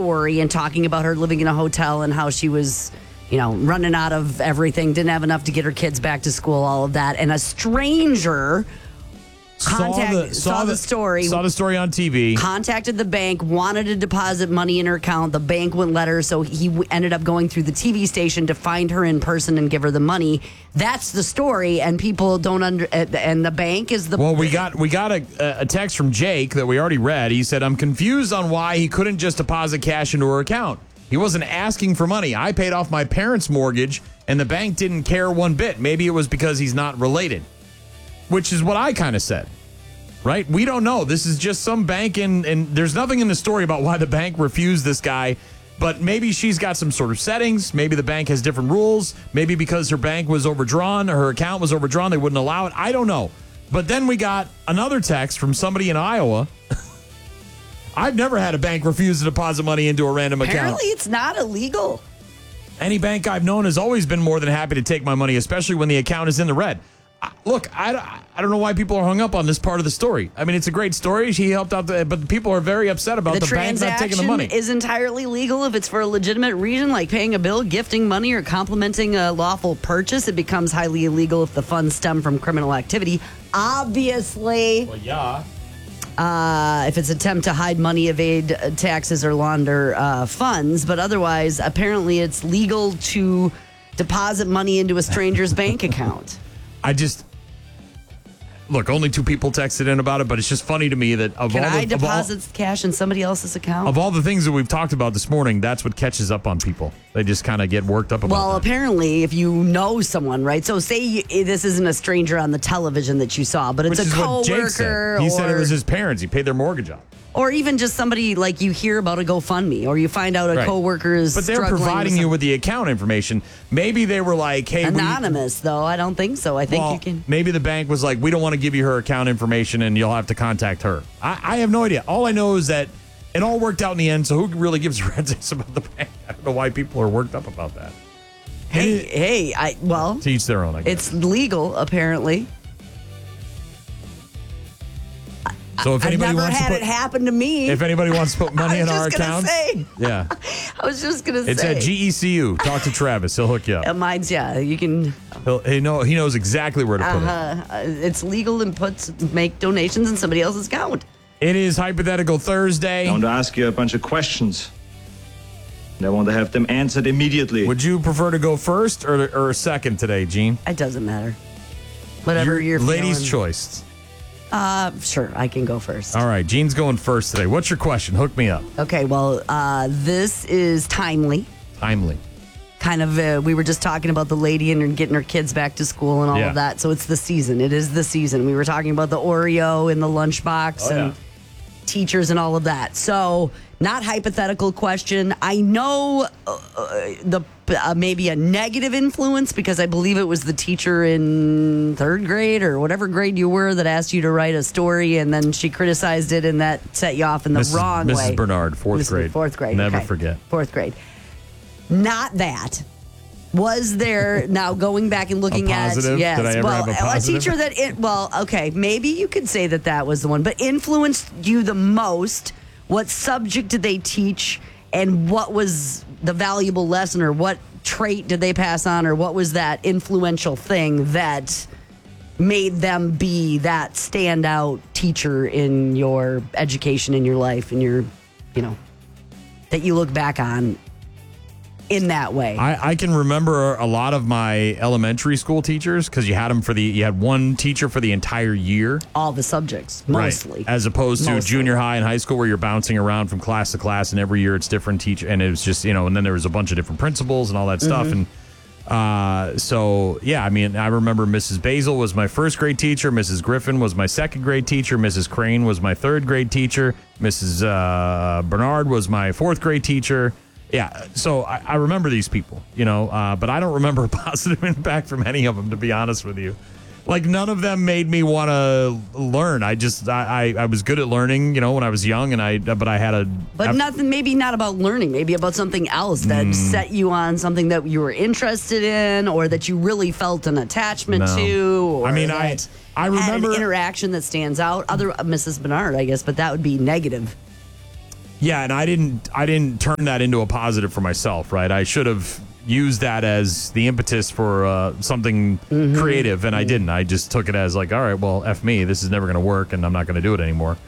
story and talking about her living in a hotel and how she was, running out of everything, didn't have enough to get her kids back to school, all of that. And a stranger saw the story on TV, contacted the bank, wanted to deposit money in her account. The bank wouldn't let her, so he ended up going through the TV station to find her in person and give her the money. That's the story, and people don't and the bank is the... Well, we got a text from Jake that we already read. He said, I'm confused on why he couldn't just deposit cash into her account. He wasn't asking for money. I paid off my parents' mortgage, and the bank didn't care one bit. Maybe it was because he's not related, which is what I kind of said, right? We don't know. This is just some bank, and there's nothing in the story about why the bank refused this guy, but maybe she's got some sort of settings. Maybe the bank has different rules. Maybe because her bank was overdrawn, or her account was overdrawn, they wouldn't allow it. I don't know. But then we got another text from somebody in Iowa. I've never had a bank refuse to deposit money into a random account. Apparently, it's not illegal. Any bank I've known has always been more than happy to take my money, especially when the account is in the red. Look, I don't know why people are hung up on this part of the story. I mean, it's a great story. He helped out, but people are very upset about the bank not taking the money. The transaction is entirely legal if it's for a legitimate reason, like paying a bill, gifting money, or complimenting a lawful purchase. It becomes highly illegal if the funds stem from criminal activity. Obviously. Well, yeah. If it's an attempt to hide money, evade taxes, or launder funds. But otherwise, apparently it's legal to deposit money into a stranger's bank account. Look, only 2 people texted in about it, but it's just funny to me that Can I deposit cash in somebody else's account? Of all the things that we've talked about this morning, that's what catches up on people. They just kind of get worked up about Well, that. apparently, if you know someone, right? So say this isn't a stranger on the television that you saw, but it's Which a is what Jake coworker. said. He said it was his parents. He paid their mortgage off. Or even just somebody like you hear about a GoFundMe, or you find out a coworker is But they're struggling providing you with the account information. Maybe they were like, hey, anonymous, though. I don't think so. I think you can. Maybe the bank was like, we don't want to give you her account information and you'll have to contact her. I have no idea. All I know is that it all worked out in the end, so who really gives a rat's about the bank? I don't know why people are worked up about that. To each their own, I guess. It's legal, apparently. So if anybody I've never wants had to put, it happen to me. If anybody wants to put money in our account, yeah. I was just gonna say it's at GECU. Talk to Travis; he'll hook you up. Mine's you can. He knows exactly where to put it. It's legal and make donations in somebody else's account. It is Hypothetical Thursday. I want to ask you a bunch of questions. And I want to have them answered immediately. Would you prefer to go first or second today, Gene? It doesn't matter. Whatever you're ladies' feeling. choice. Sure, I can go first. All right, Gene's going first today. What's your question? Hook me up. Okay, well, this is timely. Timely. Kind of, we were just talking about the lady and getting her kids back to school and all of that. So it's the season. It is the season. We were talking about the Oreo in the lunchbox and teachers and all of that. So, not hypothetical question. I know maybe a negative influence because I believe it was the teacher in 3rd grade or whatever grade you were that asked you to write a story, and then she criticized it, and that set you off in the wrong way. Mrs. Bernard, 4th grade. 4th grade. Never forget. 4th grade. Not that. Was there, now going back and looking a positive? Yes. Did I ever have a positive? teacher that, maybe you could say that was the one, but influenced you the most. What subject did they teach, and what was the valuable lesson, or what trait did they pass on, or what was that influential thing that made them be that standout teacher in your education, in your life, in your, that you look back on in that way? I can remember a lot of my elementary school teachers because you had one teacher for the entire year. All the subjects, mostly. Right. As opposed to junior high and high school where you're bouncing around from class to class and every year it's different teacher. And it was just, and then there was a bunch of different principals and all that stuff. And I remember Mrs. Basil was my 1st grade teacher. Mrs. Griffin was my 2nd grade teacher. Mrs. Crane was my 3rd grade teacher. Mrs. Bernard was my 4th grade teacher. Yeah, so I remember these people, but I don't remember a positive impact from any of them, to be honest with you. Like, none of them made me want to learn. I was good at learning, when I was young, but I had a... But nothing, maybe not about learning, maybe about something else that set you on something that you were interested in, or that you really felt an attachment to. Or I remember... an interaction that stands out. Other Mrs. Bernard, I guess, but that would be negative. Yeah, and I didn't turn that into a positive for myself, right? I should have used that as the impetus for something creative, and I didn't. I just took it as like, all right, well, F me. This is never going to work, and I'm not going to do it anymore.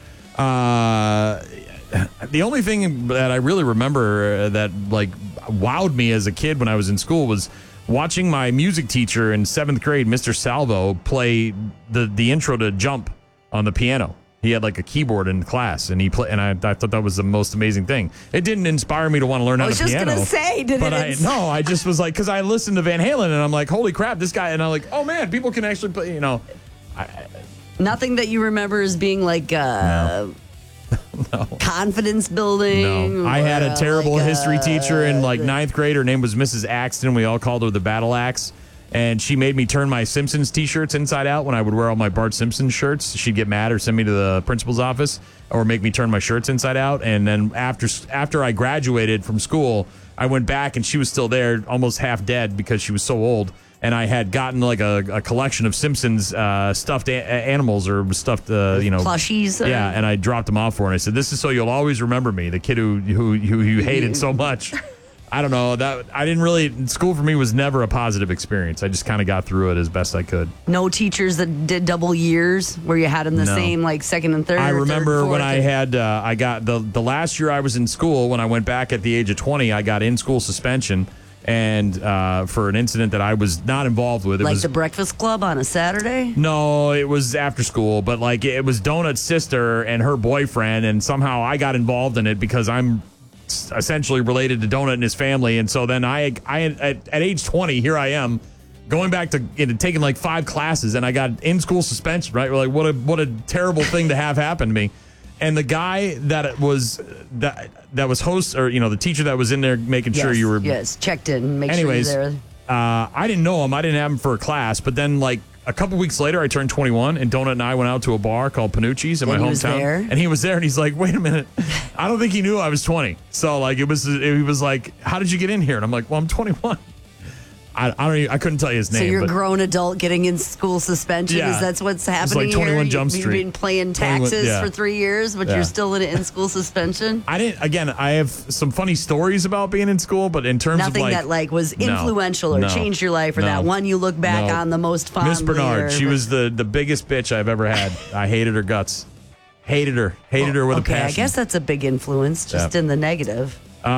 The only thing that I really remember that like wowed me as a kid when I was in school was watching my music teacher in 7th grade, Mr. Salvo, play the intro to Jump on the piano. He had like a keyboard in class, and I thought that was the most amazing thing. It didn't inspire me to want to learn how to piano. I was just going to say, did it? No, I just was like, because I listened to Van Halen, and I'm like, holy crap, this guy, and I'm like, oh man, people can actually play, Nothing that you remember as being like No. confidence building? No. I had a terrible history teacher in like 9th grade. Her name was Mrs. Axton. We all called her the Battle Axe. And she made me turn my Simpsons T-shirts inside out when I would wear all my Bart Simpson shirts. She'd get mad or send me to the principal's office or make me turn my shirts inside out. And then after I graduated from school, I went back and she was still there, almost half dead because she was so old. And I had gotten like a collection of Simpsons stuffed animals or stuffed, plushies. Yeah, and I dropped them off for her. And I said, "This is so you'll always remember me, the kid who you hated so much." I don't know. School for me was never a positive experience. I just kind of got through it as best I could. No teachers that did double years where you had them the same, like second and third. I remember when I got the last year I was in school, when I went back at the age of 20, I got in-school suspension. And for an incident that I was not involved with. Like the Breakfast Club on a Saturday? No, it was after school, but like it was Donut's sister and her boyfriend, and somehow I got involved in it because I'm essentially related to Donut and his family. And so then I at age 20, here I am going back to taking like 5 classes, and I got in-school suspension, right? Like what a terrible thing to have happen to me. And the guy that was host, or the teacher that was in there making sure you were checked in, make anyways, sure you're there. I didn't know him. I didn't have him for a class. But then like a couple weeks later, I turned 21, and Donut and I went out to a bar called Panucci's in my hometown. And he was there, and he's like, "Wait a minute, I don't think he knew I was 20." So like he was like, "How did you get in here?" And I'm like, "Well, I'm 21." I couldn't tell you his name. So you're a grown adult getting in school suspension? Yeah. Is that what's happening it's like 21 here? Jump Street. You've been playing taxes for 3 years, but you're still in school suspension? I have some funny stories about being in school, but in terms Nothing of that was influential or changed your life, or that one you look back on the most fondly. Miss Bernard, she was the biggest bitch I've ever had. I hated her guts. Hated her with a passion. I guess that's a big influence, just in the negative.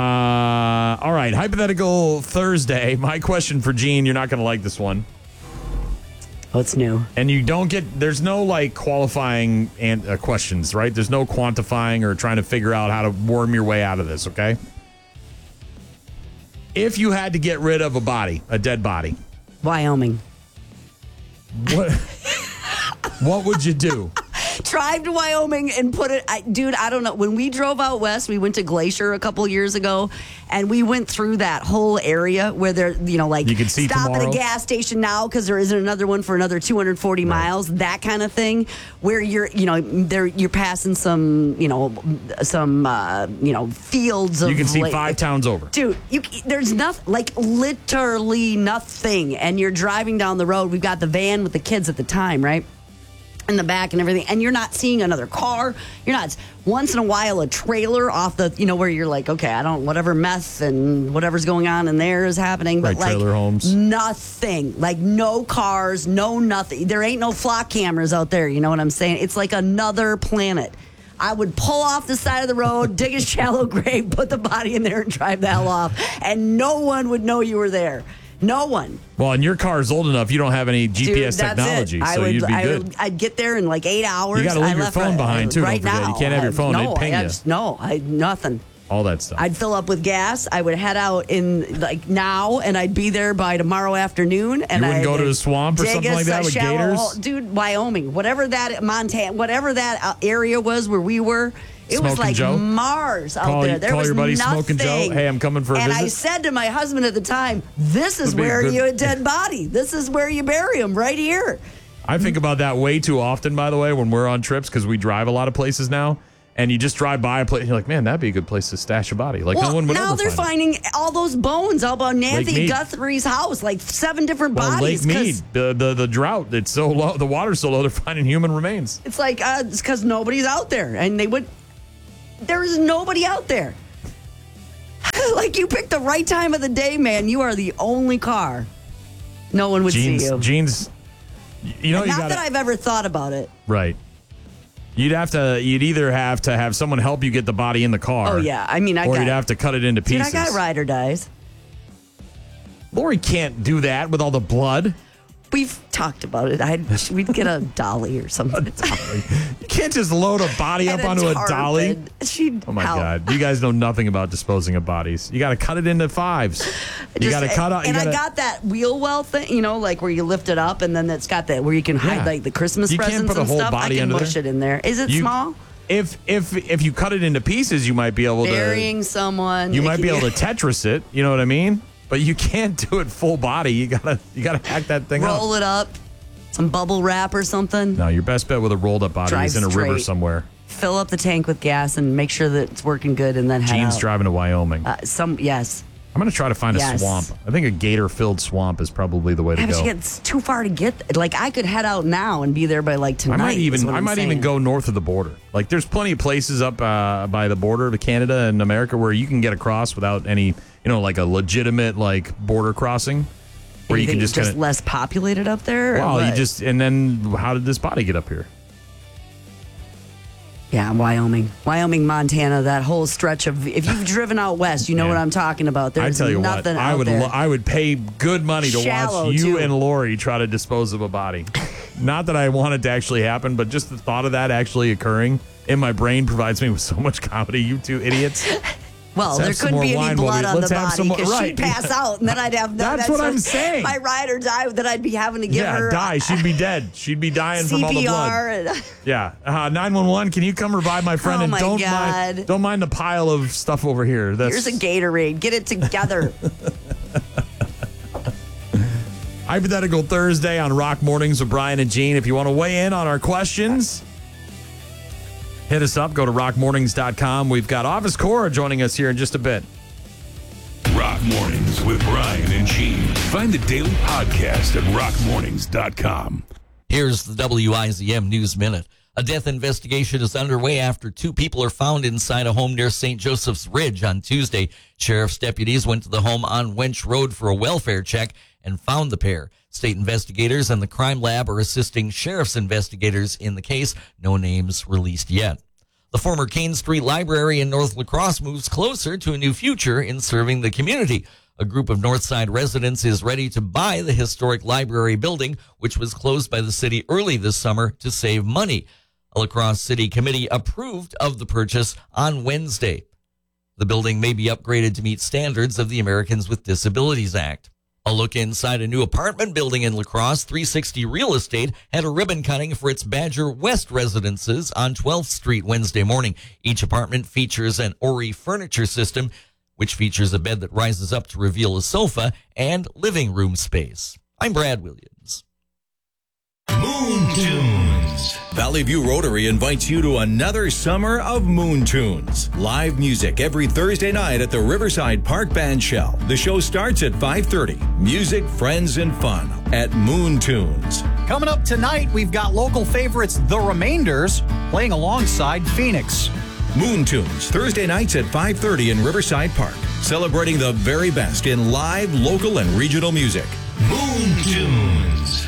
All right, hypothetical Thursday. My question for Gene, you're not going to like this one. What's new? And there's no like qualifying questions, right? There's no quantifying or trying to figure out how to worm your way out of this, okay? If you had to get rid of a dead body. Wyoming. What would you do? Drive to Wyoming and put it, dude, I don't know. When we drove out west, we went to Glacier a couple years ago, and we went through that whole area where there, you can see stop tomorrow at a gas station now because there isn't another one for another 240 miles, that kind of thing, where you're passing some fields of. You can see 5 towns over. Dude, there's nothing, like literally nothing, and you're driving down the road. We've got the van with the kids at the time, right? In the back and everything, and you're not seeing another car. You're not. Once in a while, a trailer off the, where you're like, okay, whatever meth and whatever's going on in there is happening, but like trailer homes, nothing, like no cars, no nothing. There ain't no flock cameras out there. You know what I'm saying? It's like another planet. I would pull off the side of the road, dig a shallow grave, put the body in there, and drive the hell off, and no one would know you were there. No one. Well, and your car is old enough, you don't have any GPS technology, so you'd be good. I'd get there in like 8 hours. You got to leave your phone behind, too. Right now. You can't have your phone. They'd ping you. Nothing. All that stuff. I'd fill up with gas. I would head out in like now, and I'd be there by tomorrow afternoon. And you wouldn't go to a swamp or something like that with gators? Dude, Wyoming, whatever that Montana, whatever that area was where we were. It was like Joe? Mars out there. There was your buddy nothing. Smoking Joe. Hey, I'm coming for a visit. And I said to my husband at the time, this is where you a dead body. This is where you bury him, right here. I think about that way too often, by the way, when we're on trips, because we drive a lot of places now. And you just drive by a place, and you're like, man, that'd be a good place to stash a body. Like, no one would now ever they're finding all those bones out about Nancy Guthrie's house, like 7 different bodies. Lake Mead, the drought, it's so low, the water's so low, they're finding human remains. It's like, it's because nobody's out there, and they would. there is nobody out there. Like, you picked the right time of the day, man. You are the only car. No one would see you. Jeans, you know, not that I've ever thought about it. Right. You'd either have to have someone help you get the body in the car. Oh, yeah. I mean, you'd have to cut it into pieces. Dude, I got ride or dies. Lori can't do that with all the blood. We've talked about it. We'd get a dolly or something. You can't just load a body up onto a dolly. Oh my God! You guys know nothing about disposing of bodies. You got to cut it into fives. You got to cut out. And I got that wheel well thing, you know, like where you lift it up, and then it's got that where you can hide like the Christmas presents put a and whole stuff. Body I can under mush it in there. Is it small? If you cut it into pieces, you might be able to burying someone. You might be able to Tetris it. You know what I mean? But you can't do it full body. You gotta hack that thing up. Roll it up. Some bubble wrap or something. No, your best bet with a rolled up body is in a river somewhere. Fill up the tank with gas and make sure that it's working good, and then head Gene's out. driving to Wyoming. Yes. I'm going to try to find a swamp. I think a gator-filled swamp is probably the way to go. It's too far to get. Like, I could head out now and be there by like tonight. I might even go north of the border. Like, there's plenty of places up by the border of Canada and America where you can get across without any, like a legitimate like border crossing. Where you can just less populated up there. Well, and then how did this body get up here? Yeah, Wyoming, Montana, that whole stretch of, if you've driven out west, you know what I'm talking about. There's nothing out there. I would pay good money to watch you and Lori try to dispose of a body. Not that I want it to actually happen, but just the thought of that actually occurring in my brain provides me with so much comedy. You two idiots. Well, there couldn't be any blood on the body because she'd pass out, and then I'd have that's what I'm saying. My ride or die that I'd be having to give her. Die. She'd be dead. She'd be dying from all the blood. Yeah. 911. Can you come revive my friend? And don't mind the pile of stuff over here. Here's a Gatorade. Get it together. Hypothetical Thursday on Rock Mornings with Brian and Gene. If you want to weigh in on our questions, hit us up. Go to rockmornings.com. We've got Office Cora joining us here in just a bit. Rock Mornings with Brian and Gene. Find the daily podcast at rockmornings.com. Here's the WIZM News Minute. A death investigation is underway after two people are found inside a home near St. Joseph's Ridge on Tuesday. Sheriff's deputies went to the home on Wench Road for a welfare check and found the pair. State investigators and the crime lab are assisting sheriff's investigators in the case. No names released yet. The former Kane Street Library in North La Crosse moves closer to a new future in serving the community. A group of Northside residents is ready to buy the historic library building, which was closed by the city early this summer to save money. A La Crosse City Committee approved of the purchase on Wednesday. The building may be upgraded to meet standards of the Americans with Disabilities Act. A look inside a new apartment building in La Crosse, 360 Real Estate had a ribbon cutting for its Badger West residences on 12th Street Wednesday morning. Each apartment features an Ori furniture system, which features a bed that rises up to reveal a sofa and living room space. I'm Brad Williams. Moon Tunes. Valley View Rotary invites you to another summer of Moon Tunes. Live music every Thursday night at the Riverside Park Band Shell. The show starts at 5:30. Music, friends, and fun at Moon Tunes. Coming up tonight, we've got local favorites The Remainders playing alongside Phoenix. Moon Tunes, Thursday nights at 5:30 in Riverside Park. Celebrating the very best in live, local, and regional music. Moon Tunes.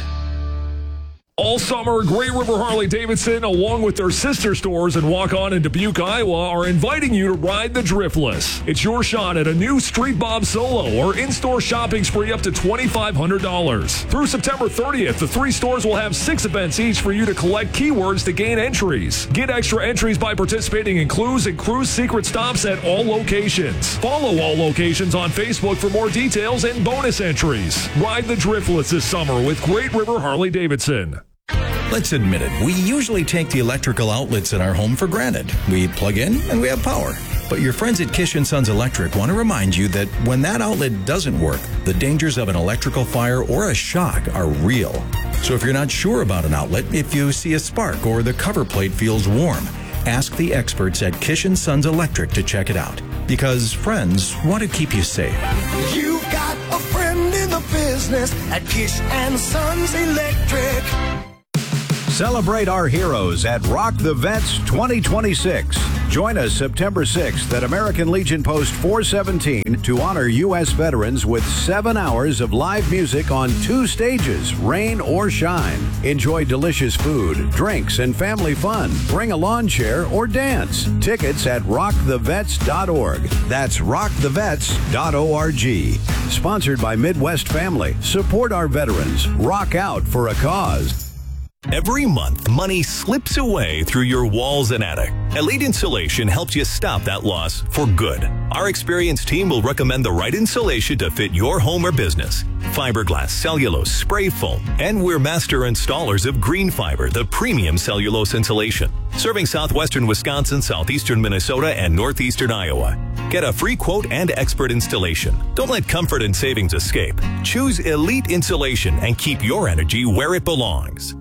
All summer, Great River Harley-Davidson, along with their sister stores in Waukon and Dubuque, Iowa, are inviting you to ride the Driftless. It's your shot at a new Street Bob Solo or in-store shopping spree up to $2,500. Through September 30th, the three stores will have 6 events each for you to collect keywords to gain entries. Get extra entries by participating in Clues and Cruise Secret Stops at all locations. Follow all locations on Facebook for more details and bonus entries. Ride the Driftless this summer with Great River Harley-Davidson. Let's admit it, we usually take the electrical outlets in our home for granted. We plug in and we have power. But your friends at Kish & Sons Electric want to remind you that when that outlet doesn't work, the dangers of an electrical fire or a shock are real. So if you're not sure about an outlet, if you see a spark or the cover plate feels warm, ask the experts at Kish & Sons Electric to check it out. Because friends want to keep you safe. You got a friend in the business at Kish & Sons Electric. Celebrate our heroes at Rock the Vets 2026. Join us September 6th at American Legion Post 417 to honor U.S. veterans with 7 hours of live music on 2 stages, rain or shine. Enjoy delicious food, drinks, and family fun. Bring a lawn chair or dance. Tickets at rockthevets.org. That's rockthevets.org. Sponsored by Midwest Family. Support our veterans. Rock out for a cause. Every month, money slips away through your walls and attic. Elite Insulation helps you stop that loss for good. Our experienced team will recommend the right insulation to fit your home or business. Fiberglass, cellulose, spray foam, and we're master installers of Green Fiber, the premium cellulose insulation. Serving southwestern Wisconsin, southeastern Minnesota, and northeastern Iowa. Get a free quote and expert installation. Don't let comfort and savings escape. Choose Elite Insulation and keep your energy where it belongs.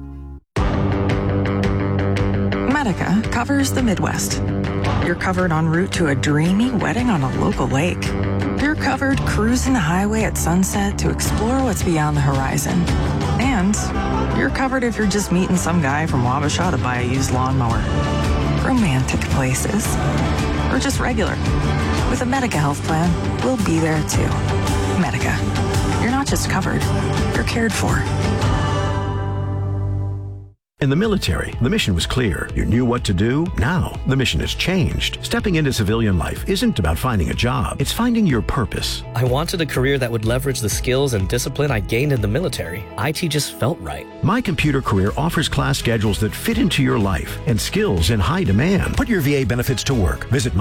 Medica covers the Midwest. You're covered en route to a dreamy wedding on a local lake. You're covered cruising the highway at sunset to explore what's beyond the horizon. And you're covered if you're just meeting some guy from Wabasha to buy a used lawnmower. Romantic places. Or just regular. With a Medica health plan, we'll be there too. Medica. You're not just covered, you're cared for. In the military, the mission was clear. You knew what to do. Now, the mission has changed. Stepping into civilian life isn't about finding a job. It's finding your purpose. I wanted a career that would leverage the skills and discipline I gained in the military. IT just felt right. My Computer Career offers class schedules that fit into your life and skills in high demand. Put your VA benefits to work. Visit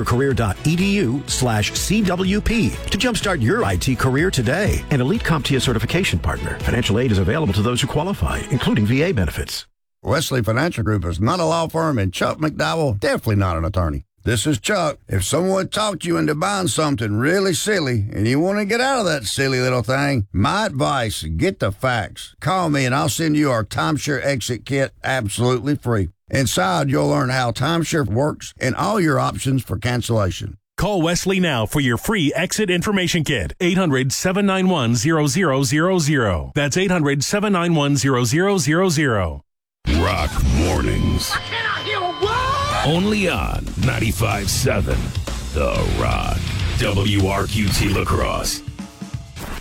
mycomputercareer.edu/CWP to jumpstart your IT career today. An Elite CompTIA certification partner. Financial aid is available to those who qualify, including VA benefits. Wesley Financial Group is not a law firm, and Chuck McDowell definitely not an attorney. This is Chuck. If someone talked you into buying something really silly and you want to get out of that silly little thing, my advice, get the facts. Call me and I'll send you our timeshare exit kit absolutely free. Inside, you'll learn how timeshare works and all your options for cancellation. Call Wesley now for your free exit information kit. 800-791-0000. That's 800-791-0000. Rock Mornings. Only on 95.7 The Rock. WRQT La Crosse.